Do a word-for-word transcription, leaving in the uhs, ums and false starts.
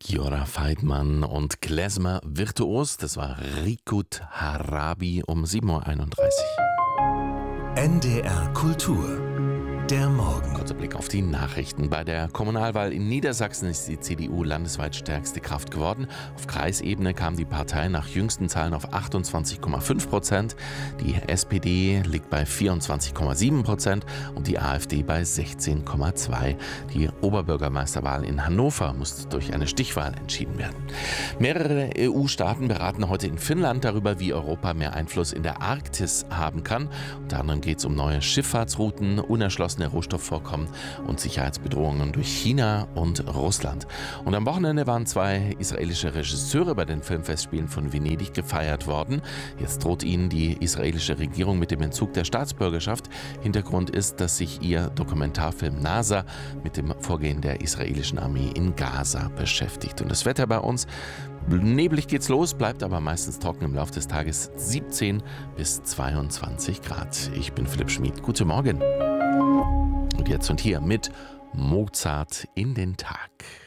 Giora Feidmann und Klezmer Virtuos, das war Rikut Harabi um sieben Uhr einunddreißig. N D R Kultur, der Morgen. Kurzer Blick auf die Nachrichten. Bei der Kommunalwahl in Niedersachsen ist die C D U landesweit stärkste Kraft geworden. Auf Kreisebene kam die Partei nach jüngsten Zahlen auf achtundzwanzig Komma fünf Prozent. Die S P D liegt bei vierundzwanzig Komma sieben Prozent und die AfD bei sechzehn Komma zwei. Die Oberbürgermeisterwahl in Hannover muss durch eine Stichwahl entschieden werden. Mehrere E U-Staaten beraten heute in Finnland darüber, wie Europa mehr Einfluss in der Arktis haben kann. Unter anderem geht es um neue Schifffahrtsrouten, unerschlossene Rohstoffvorkommen und Sicherheitsbedrohungen durch China und Russland. Und am Wochenende waren zwei israelische Regisseure bei den Filmfestspielen von Venedig gefeiert worden. Jetzt droht ihnen die israelische Regierung mit dem Entzug der Staatsbürgerschaft. Hintergrund ist, dass sich ihr Dokumentarfilm NASA mit dem Vorgehen der israelischen Armee in Gaza beschäftigt. Und das Wetter bei uns: neblig geht's los, bleibt aber meistens trocken im Laufe des Tages, siebzehn bis zweiundzwanzig Grad. Ich bin Philipp Schmid. Guten Morgen. Und jetzt und hier mit Mozart in den Tag.